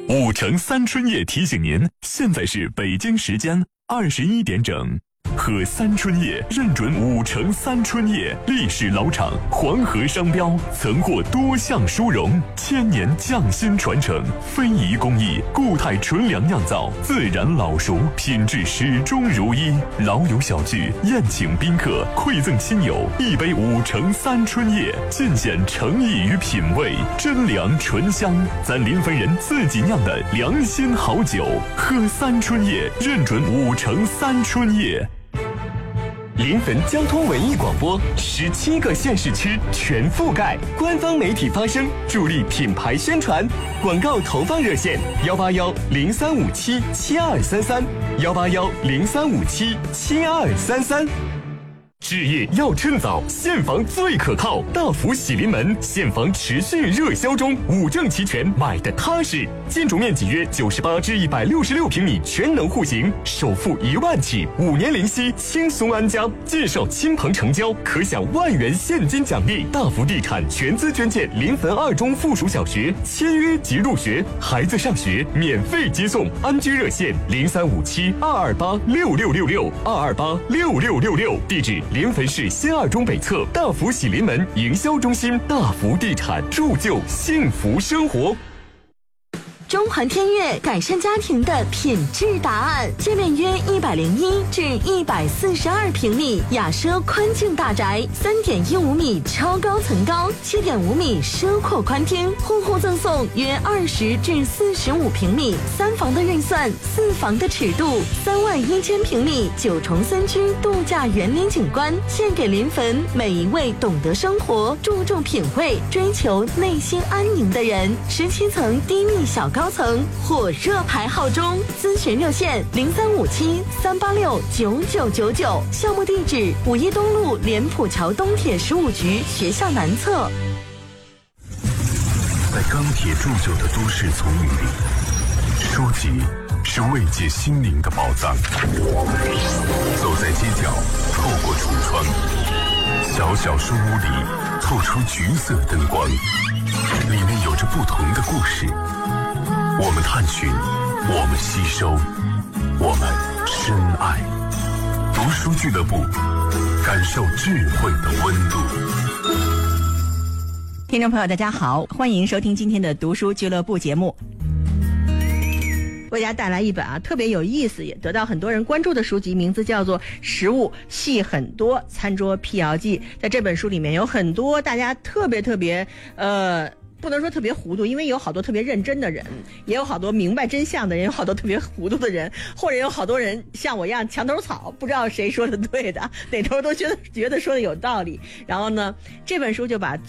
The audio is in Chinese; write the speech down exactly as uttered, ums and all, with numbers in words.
五城三春叶提醒您，现在是北京时间二十一点整。喝三春叶认准五城三春叶，历史老厂，黄河商标，曾获多项殊荣，千年匠心传承，非遗工艺，固态纯粮酿造，自然老熟，品质始终如一。老友小聚，宴请宾客，馈赠亲友，一杯五城三春叶，尽显诚意与品味，真粮醇香，咱临汾人自己酿的良心好酒。喝三春叶，认准五城三春叶。 临汾交通文艺广播，十七个县市区全覆盖，官方媒体发声，助力品牌宣传。广告投放热线：幺八幺零三五七七二三三，幺八幺零三五七七二三三。置业要趁早，现房最可靠。大福喜临门，现房持续热销中，五证齐全，买的踏实。建筑面积约九十八至一百六十六平米，全能户型，首付一万起，五年零息，轻松安家。介绍亲朋成交，可享万元现金奖励。大福地产全资捐建临汾二中附属小学，签约即入学，孩子上学免费接送。安居热线零三五七二二八六六六六二二八六六六六，地址临汾市新二中北侧大福喜临门营销中心。大福地产，铸就幸福生活。 中环天悦改善家庭的品质答案，界面约一百零一至一百四十二平米，雅奢宽净大宅，三点一五米超高层高，七点五米奢阔宽厅，户户赠送约二十至四十五平米，三房的预算，四房的尺度，三万一千平米九重三居度假园林景观，献给临汾每一位懂得生活、注重品味、追求内心安宁的人。十七层低密小高层火热排号中，咨询热线零三五七三八六九九九九，项目地址五一东路莲浦桥东铁十五局学校南侧。 在钢铁铸就的都市丛林里，书籍是慰藉心灵的宝藏。走在街角，透过橱窗，小小书屋里透出橘色灯光，里面有着不同的故事。我们探寻，我们吸收，我们深爱。读书俱乐部，感受智慧的温度。 听众朋友大家好，欢迎收听今天的读书俱乐部节目。为大家带来一本啊特别有意思，也得到很多人关注的书籍，名字叫做《食物细很多餐桌辟谣记》。在这本书里面有很多大家特别特别呃不能说特别糊涂，因为有好多特别认真的人，也有好多明白真相的人，有好多特别糊涂的人，或者有好多人像我一样墙头草，不知道谁说的对的，哪头都觉得觉得说的有道理。然后呢，这本书就把